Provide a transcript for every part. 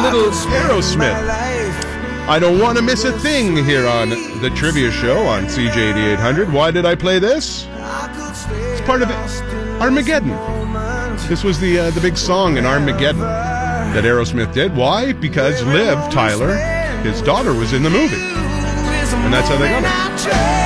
little Aerosmith. I don't want to miss a thing here on the Trivia Show on CJ8800. Why did I play this? It's part of Armageddon. This was the big song in Armageddon that Aerosmith did. Why? Because Liv Tyler, his daughter, was in the movie. And that's how they got it.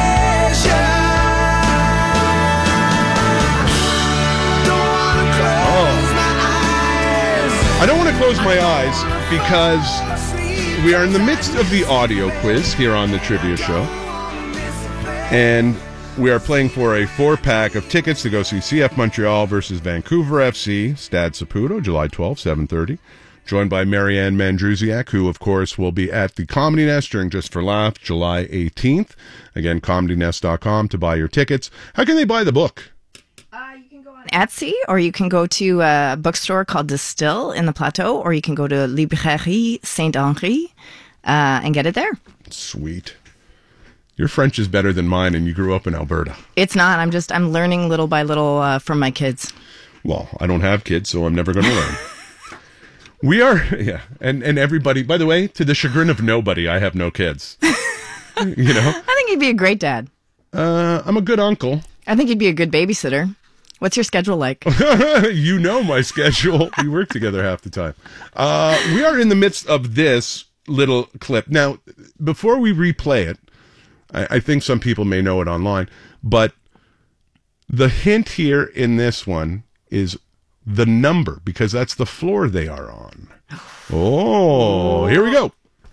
I don't want to close my eyes because we are in the midst of the audio quiz here on the Trivia Show. And we are playing for a 4-pack of tickets to go see CF Montreal versus Vancouver FC, Stade Saputo, July 12th, 7:30. Joined by Marianne Mandrusiak, who, of course, will be at the Comedy Nest during Just for Laughs, July 18th. Again, comedynest.com to buy your tickets. How can they buy the book? You can go on Etsy, or you can go to a bookstore called Distill in the Plateau, or you can go to Librairie Saint-Henri and get it there. Sweet. Your French is better than mine, and you grew up in Alberta. It's not. I'm learning little by little from my kids. Well, I don't have kids, so I'm never going to learn. We are, yeah, and everybody, by the way, to the chagrin of nobody, I have no kids. You know? I think you'd be a great dad. I'm a good uncle. I think you'd be a good babysitter. What's your schedule like? You know my schedule. We work together half the time. We are in the midst of this little clip. Now, before we replay it, I think some people may know it online, but the hint here in this one is the number, because that's the floor they are on. Oh, here we go.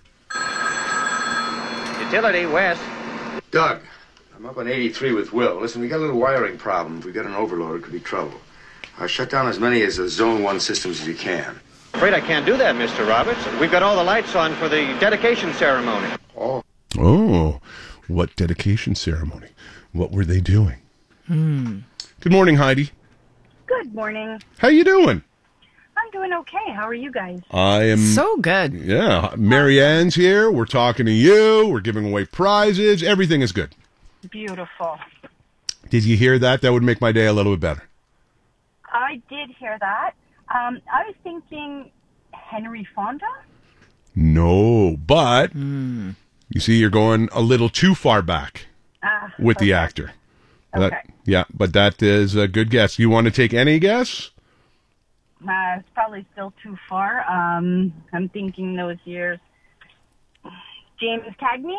Utility West. Doug, I'm up on 83 with Will. Listen, we got a little wiring problem. If we got an overload, it could be trouble. Shut down as many as the Zone 1 systems as you can. Afraid I can't do that, Mr. Roberts. We've got all the lights on for the dedication ceremony. Oh, what dedication ceremony? What were they doing? Good morning, Heidi. Good morning. How you doing? I'm doing okay. How are you guys? I am so good. Yeah, Marianne's here. We're talking to you. We're giving away prizes. Everything is good. Beautiful. Did you hear that? That would make my day a little bit better. I did hear that. I was thinking Henry Fonda? No, but you see, you're going a little too far back with the actor. Okay. But that is a good guess. You want to take any guess? It's probably still too far. I'm thinking those years. James Cagney?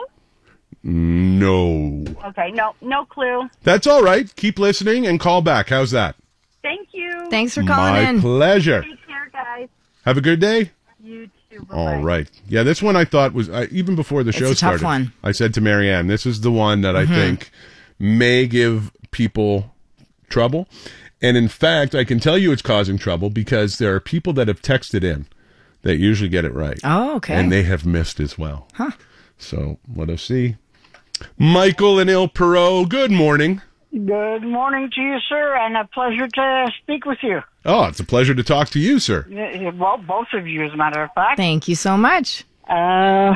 No. Okay, no clue. That's all right. Keep listening and call back. How's that? Thank you. Thanks for calling in. My pleasure. Take care, guys. Have a good day. You too. Bye-bye. All right. Yeah, this one I thought was, even before the show It's a tough started, one. I said to Marianne, this is the one that I think may give people trouble. And in fact, I can tell you it's causing trouble because there are people that have texted in that usually get it right. Oh, okay. And they have missed as well. Huh. So let us see. Michael in Il Perot, good morning. Good morning to you, sir, and a pleasure to speak with you. Oh, it's a pleasure to talk to you, sir. Well, both of you, as a matter of fact. Thank you so much. I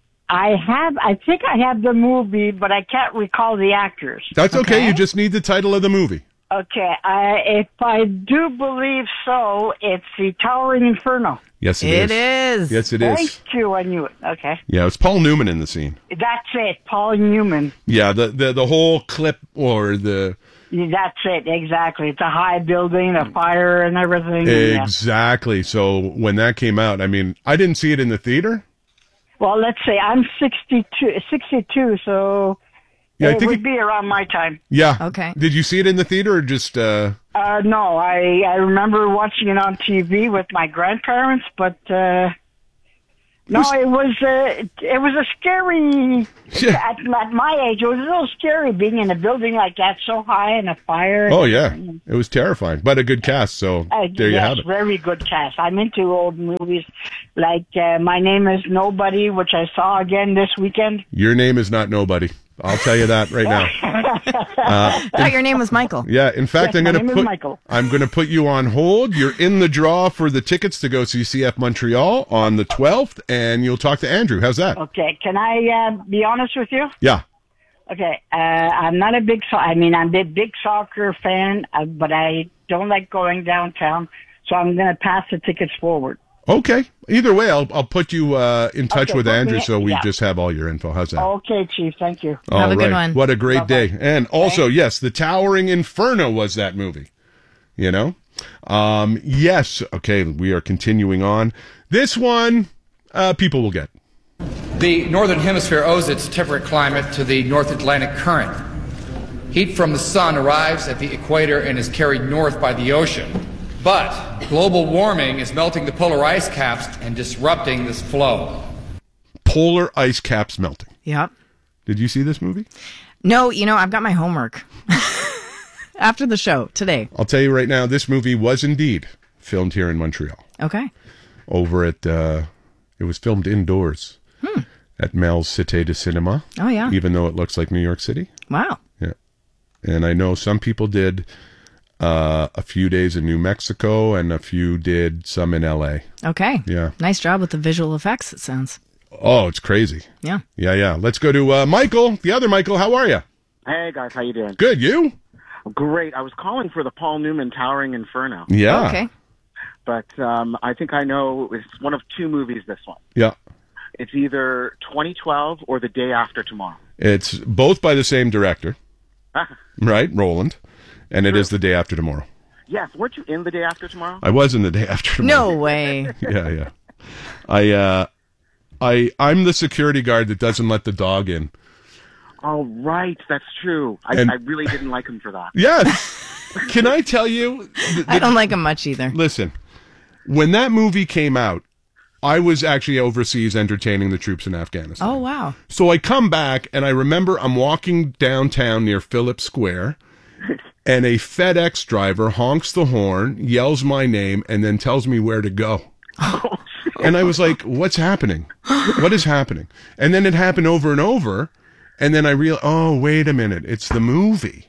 think I have the movie, but I can't recall the actors. That's okay. You just need the title of the movie. Okay, if I do believe so, it's The Towering Inferno. Yes, it is. Yes, it is. Thank you, I knew it. Okay. Yeah, it's Paul Newman in the scene. That's it, Paul Newman. Yeah, the whole clip or the... That's it, exactly. It's a high building, a fire and everything. Exactly. So when that came out, I mean, I didn't see it in the theater. Well, let's say I'm 62, so... Yeah, it would be around my time. Yeah. Okay. Did you see it in the theater or just... No, I remember watching it on TV with my grandparents, but no, it was a scary. At my age, it was a little scary being in a building like that, so high, and a fire. Oh yeah, it was terrifying, but a good cast. So there you have it. Very good cast. I'm into old movies like My Name Is Nobody, which I saw again this weekend. Your Name Is Not Nobody. I'll tell you that right now. I thought your name was Michael. Yeah, in fact, Yes, I'm going to put you on hold. You're in the draw for the tickets to go see CF Montreal on the 12th, and you'll talk to Andrew. How's that? Okay, can I be honest with you? Yeah. Okay, I'm not a big I'm a big soccer fan, but I don't like going downtown, so I'm going to pass the tickets forward. Okay. Either way, I'll put you in touch Okay, with put me Andrew in- so we yeah. just have all your info. How's that? Okay, Chief. Thank you. All Have a good right. one. What a great Bye-bye. day. And also, yes, The Towering Inferno was that movie. You know? Yes. Okay, we are continuing on. This one, people will get. The Northern Hemisphere owes its temperate climate to the North Atlantic Current. Heat from the sun arrives at the equator and is carried north by the ocean. But global warming is melting the polar ice caps and disrupting this flow. Polar ice caps melting. Yep. Did you see this movie? No, I've got my homework after the show today. I'll tell you right now, this movie was indeed filmed here in Montreal. Okay. Over at, it was filmed indoors at Mel's Cité de Cinéma. Oh, yeah. Even though it looks like New York City. Wow. Yeah. And I know some people did a few days in New Mexico and a few did some in LA. Okay. Yeah. Nice job with the visual effects, it sounds. Oh, it's crazy. Yeah. Yeah. Let's go to Michael, the other Michael. How are you? Hey guys, how you doing? Good. You? Great. I was calling for the Paul Newman Towering Inferno, Yeah. Okay. but I think I know it's one of two movies. This one, Yeah. it's either 2012 or The Day After Tomorrow. It's both by the same director, right? Roland. And it is The Day After Tomorrow. Yes, weren't you in The Day After Tomorrow? I was in The Day After Tomorrow. No way. Yeah. I'm the security guard that doesn't let the dog in. Oh, right, that's true. I really didn't like him for that. Yes. Can I tell you? I don't like them much either. Listen, when that movie came out, I was actually overseas entertaining the troops in Afghanistan. Oh, wow. So I come back, and I remember I'm walking downtown near Phillips Square, and a FedEx driver honks the horn, yells my name, and then tells me where to go. And I was like, what's happening? What is happening? And then it happened over and over, and then I realized, oh, wait a minute, it's the movie.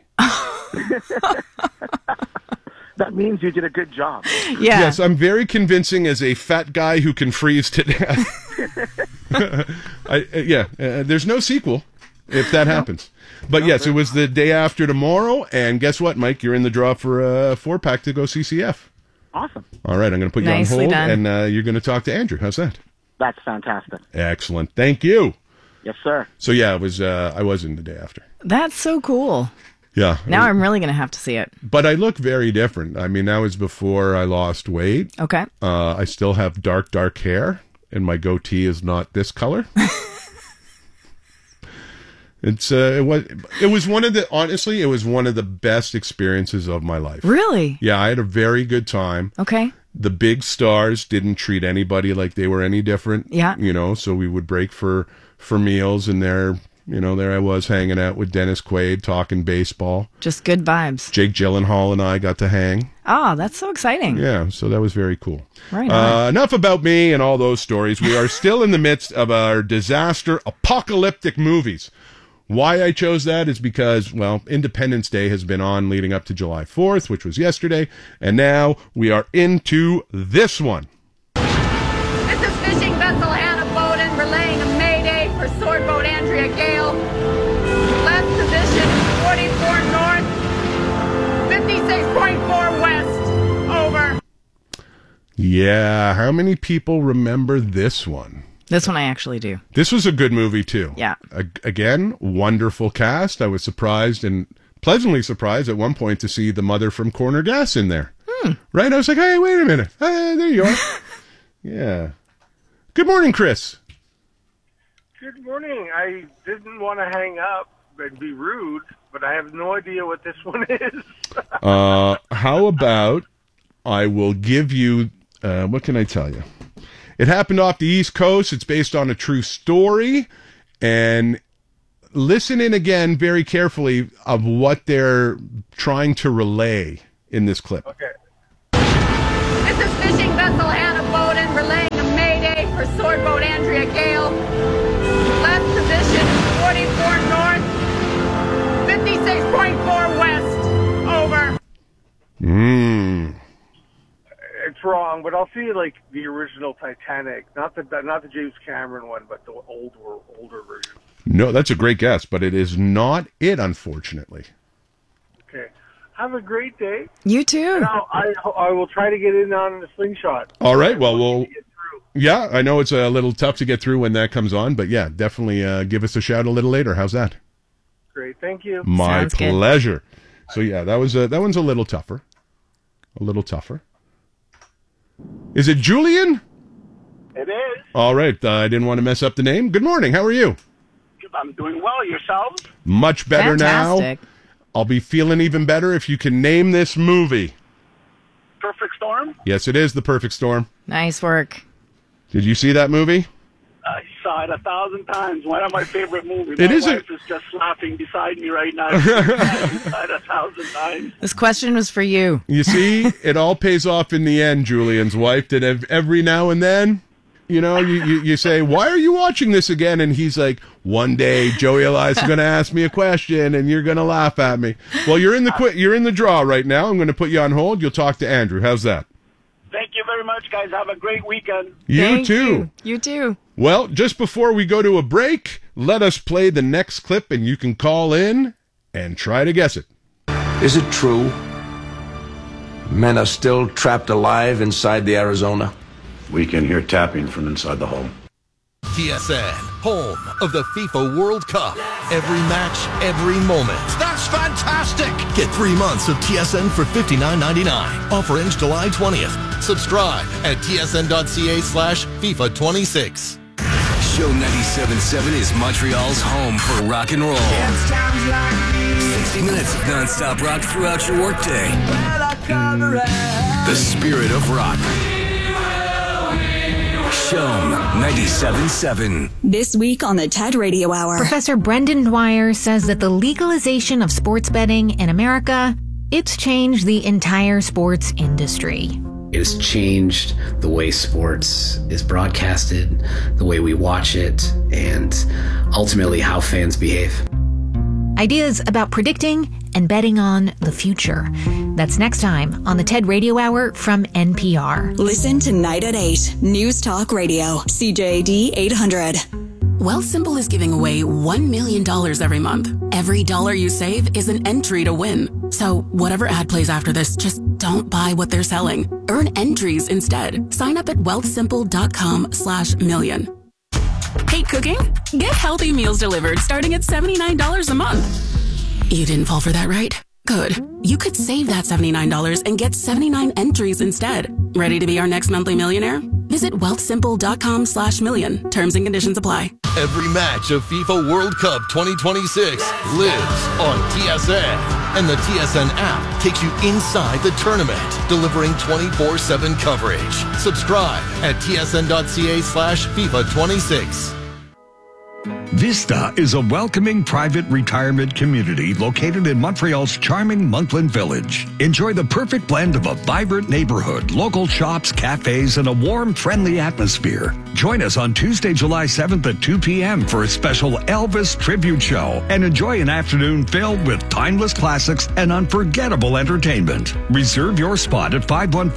That means you did a good job. Yeah. Yes, I'm very convincing as a fat guy who can freeze to death. There's no sequel if that happens. But yes, it was The Day After Tomorrow, and guess what, Mike? You're in the draw for a 4-pack to go CCF. Awesome. All right, I'm going to put you Nicely on hold, done. and you're going to talk to Andrew. How's that? That's fantastic. Excellent. Thank you. Yes, sir. So yeah, it was. I was in The Day After. That's so cool. Yeah. Now I'm really going to have to see it. But I look very different. I mean, that was before I lost weight. Okay. I still have dark hair, and my goatee is not this color. It was one of the best experiences of my life. Really? Yeah, I had a very good time. Okay. The big stars didn't treat anybody like they were any different. Yeah. So we would break for meals, and there I was hanging out with Dennis Quaid, talking baseball. Just good vibes. Jake Gyllenhaal and I got to hang. Oh, that's so exciting. Yeah, so that was very cool. Right on. Enough about me and all those stories. We are still in the midst of our disaster apocalyptic movies. Why I chose that is because, well, Independence Day has been on leading up to July 4th, which was yesterday, and now we are into this one. This is fishing vessel Hannah Bowden relaying a mayday for sword boat Andrea Gale. Last position 44 north, 56.4 west. Over. Yeah, how many people remember this one? This one I actually do. This was a good movie, too. Yeah. Again, wonderful cast. I was surprised and pleasantly surprised at one point to see the mother from Corner Gas in there. Right? I was like, hey, wait a minute. Hey, there you are. Yeah. Good morning, Chris. Good morning. I didn't want to hang up and be rude, but I have no idea what this one is. How about I will give you, what can I tell you? It happened off the East Coast. It's based on a true story. And listen in again very carefully of what they're trying to relay in this clip. Okay. This is fishing vessel Hannah Bowden relaying a mayday for sword boat Andrea Gale. Last position 44 north, 56.4 west. Over. It's wrong, but I'll see like the original Titanic, not the James Cameron one, but the older version. No, that's a great guess, but it is not it, unfortunately. Okay. Have a great day. You too. And I will try to get in on the slingshot. All right. Well, Yeah, I know it's a little tough to get through when that comes on, but yeah, definitely give us a shout a little later. How's that? Great, thank you. My Sounds good. pleasure. So yeah, that one's a little tougher. A little tougher. Is it Julian? It is. All right, I didn't want to mess up the name. Good morning. How are you? I'm doing well. Yourselves? Much better Fantastic. now. I'll be feeling even better if you can name this movie. Perfect Storm? Yes, it is The Perfect Storm. Nice work. Did you see that movie? I saw it 1,000 times. One of my favorite movies. It my is a- wife is just laughing beside me right now. I saw it 1,000 times. This question was for you. You see, it all pays off in the end, Julian's wife. That every now and then, you know, you say, why are you watching this again? And he's like, one day Joey Elias is going to ask me a question and you're going to laugh at me. Well, you're in the draw right now. I'm going to put you on hold. You'll talk to Andrew. How's that? Thank you very much, guys. Have a great weekend. You too. You too. Well, just before we go to a break, let us play the next clip and you can call in and try to guess it. Is it true? Men are still trapped alive inside the Arizona? We can hear tapping from inside the home. TSN, home of the FIFA World Cup. Every match, every moment. That's fantastic! Get 3 months of TSN for $59.99. Offer ends July 20th. Subscribe at tsn.ca/FIFA26. Show 97.7 is Montreal's home for rock and roll. 60 minutes of non-stop rock throughout your workday. The spirit of rock. Show 97.7. This week on the TED Radio Hour. Professor Brendan Dwyer says that the legalization of sports betting in America, it's changed the entire sports industry. It has changed the way sports is broadcasted, the way we watch it, and ultimately how fans behave. Ideas about predicting and betting on the future. That's next time on the TED Radio Hour from NPR. Listen tonight at 8. News Talk Radio. CJAD 800. Wealthsimple is giving away $1 million every month. Every dollar you save is an entry to win. So whatever ad plays after this, just don't buy what they're selling. Earn entries instead. Sign up at wealthsimple.com/million. Hate cooking? Get healthy meals delivered starting at $79 a month. You didn't fall for that, right? Good. You could save that $79 and get 79 entries instead. Ready to be our next monthly millionaire? Visit wealthsimple.com/million. Terms and conditions apply. Every match of FIFA World Cup 2026 lives on TSN. And the TSN app takes you inside the tournament, delivering 24/7 coverage. Subscribe at tsn.ca/FIFA26. Vista is a welcoming private retirement community located in Montreal's charming Monkland Village. Enjoy the perfect blend of a vibrant neighborhood, local shops, cafes, and a warm, friendly atmosphere. Join us on Tuesday, July 7th at 2 p.m. for a special Elvis tribute show and enjoy an afternoon filled with timeless classics and unforgettable entertainment. Reserve your spot at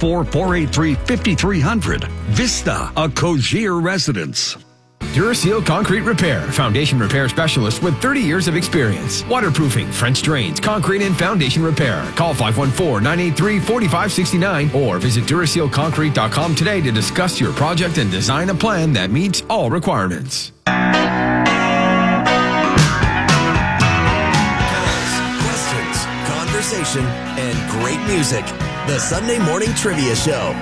514-483-5300. Vista, a Cogier residence. Duraseal Concrete Repair, foundation repair specialist with 30 years of experience. Waterproofing, French drains, concrete and foundation repair. Call 514-983-4569 or visit DurasealConcrete.com today to discuss your project and design a plan that meets all requirements. Questions, conversation, and great music. The Sunday Morning Trivia Show